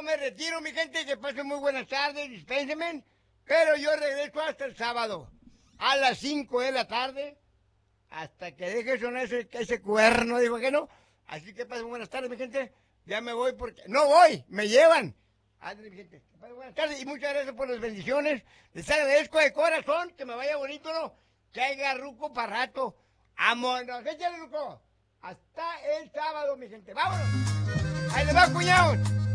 yo me retiro, mi gente, que pasen muy buenas tardes, dispénsenme, pero yo regreso hasta el sábado, a las 5 de la tarde, hasta que deje sonar ese cuerno, dijo que no. Así que pasen buenas tardes, mi gente. Ya me voy porque... No voy, me llevan. Ándale, mi gente. Que pasen buenas tardes y muchas gracias por las bendiciones. Les agradezco de corazón, que me vaya bonito, ¿no? Que haya ruco para rato. ¡Vámonos! ¡Échale, ruco! Hasta el sábado, mi gente. ¡Vámonos! ¡Ahí les va, cuñados!